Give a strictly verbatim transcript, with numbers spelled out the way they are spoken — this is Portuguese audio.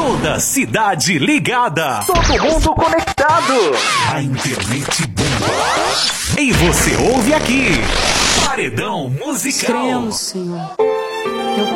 Toda cidade ligada. Todo mundo conectado. A internet bomba. E você ouve aqui. Paredão Musical. Cremos, Senhor. Eu